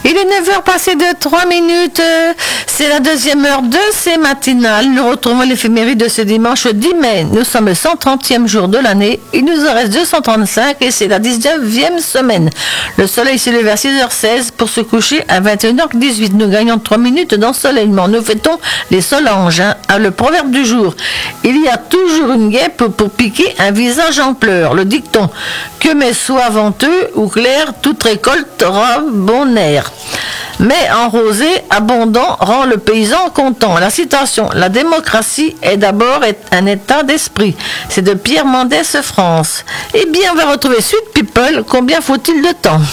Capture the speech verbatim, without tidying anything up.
Il est neuf heures passées de trois minutes. C'est la deuxième heure de ces matinales. Nous retrouvons l'éphéméride de ce dimanche dix mai. Nous sommes le cent trentième jour de l'année. Il nous en reste deux cent trente-cinq et c'est la dix-neuvième semaine. Le soleil s'est levé vers six heures seize pour se coucher à vingt et une heures dix-huit. Nous gagnons trois minutes d'ensoleillement. Nous fêtons les Solanges. Hein. Ah, le proverbe du jour. Il y a toujours une guêpe pour piquer un visage en pleurs. Le dicton. Que mes soient venteux ou clairs, toute récolte aura bon air. Mais en rosé abondant rend le paysan content. La citation, la démocratie est d'abord un état d'esprit. C'est de Pierre Mendès France. Eh bien, on va retrouver Suite People. Combien faut-il de temps ?